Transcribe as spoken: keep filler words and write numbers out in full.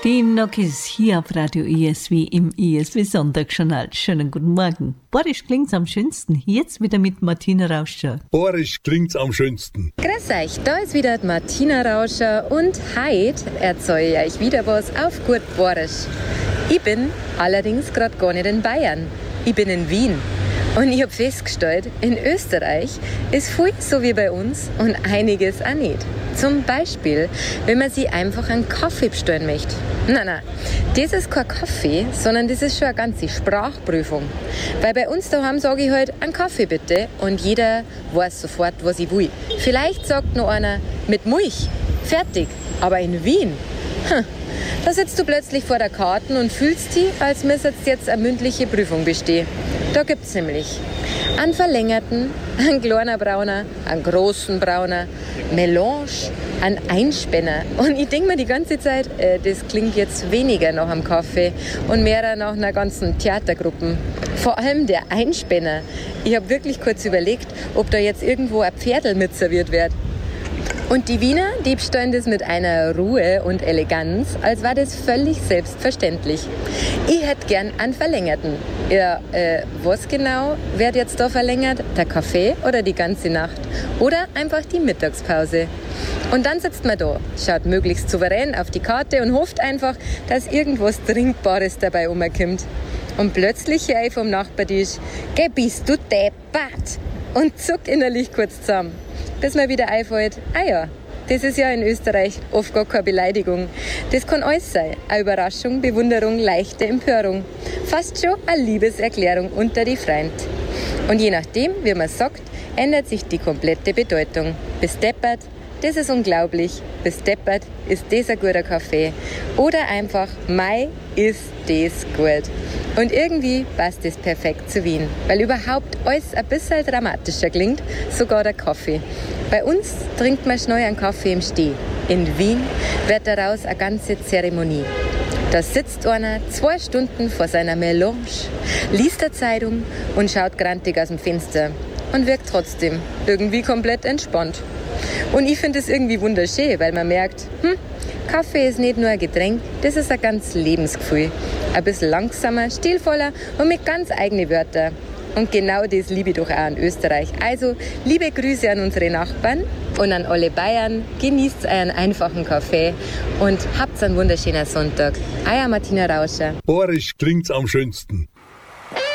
Die Nokis hier auf Radio I S W im I S W Sonntagsjournal. Schönen guten Morgen. Borisch klingt's am schönsten. Jetzt wieder mit Martina Rauscher. Borisch klingt's am schönsten. Grüß euch, da ist wieder die Martina Rauscher und heute erzähle ich euch wieder was auf gut Borisch. Ich bin allerdings gerade gar nicht in Bayern. Ich bin in Wien. Und ich habe festgestellt, in Österreich ist viel so wie bei uns und einiges auch nicht. Zum Beispiel, wenn man sich einfach einen Kaffee bestellen möchte. Nein, nein, das ist kein Kaffee, sondern das ist schon eine ganze Sprachprüfung. Weil bei uns daheim sage ich halt, einen Kaffee bitte, und jeder weiß sofort, was ich will. Vielleicht sagt noch einer, mit Milch, fertig. Aber in Wien, hm, da sitzt du plötzlich vor der Karte und fühlst dich, als müsstest jetzt eine mündliche Prüfung bestehen. Da gibt es nämlich einen verlängerten, einen kleinen Brauner, einen großen Brauner, Melange, einen Einspänner. Und ich denke mir die ganze Zeit, äh, das klingt jetzt weniger nach einem Kaffee und mehr nach einer ganzen Theatergruppe. Vor allem der Einspänner. Ich habe wirklich kurz überlegt, ob da jetzt irgendwo ein Pferdl mit serviert wird. Und die Wiener, die bestellen das mit einer Ruhe und Eleganz, als war das völlig selbstverständlich. Ich hätte gern einen verlängerten. Ja, äh, was genau wird jetzt da verlängert? Der Kaffee oder die ganze Nacht? Oder einfach die Mittagspause? Und dann sitzt man da, schaut möglichst souverän auf die Karte und hofft einfach, dass irgendwas Trinkbares dabei rumkommt. Und plötzlich höre ich vom Nachbartisch, geh, bist du deppert? Und zuck innerlich kurz zusammen. Bis mir wieder einfällt, ah ja, das ist ja in Österreich oft gar keine Beleidigung. Das kann alles sein. Eine Überraschung, Bewunderung, leichte Empörung. Fast schon eine Liebeserklärung unter die Freund. Und je nachdem, wie man sagt, ändert sich die komplette Bedeutung. Bis deppert, das ist unglaublich. Bis deppert ist das ein guter Kaffee. Oder einfach, mei, ist das gut. Und irgendwie passt das perfekt zu Wien, weil überhaupt alles ein bisschen dramatischer klingt, sogar der Kaffee. Bei uns trinkt man schnell einen Kaffee im Steh. In Wien wird daraus eine ganze Zeremonie. Da sitzt einer zwei Stunden vor seiner Melange, liest eine Zeitung und schaut grantig aus dem Fenster und wirkt trotzdem irgendwie komplett entspannt. Und ich finde es irgendwie wunderschön, weil man merkt, hm, Kaffee ist nicht nur ein Getränk, das ist ein ganz Lebensgefühl. Ein bisschen langsamer, stilvoller und mit ganz eigenen Wörtern. Und genau das liebe ich doch auch an Österreich. Also, liebe Grüße an unsere Nachbarn und an alle Bayern. Genießt euren einfachen Kaffee und habt einen wunderschönen Sonntag. Euer Martina Rauscher. Borisch klingt's am schönsten.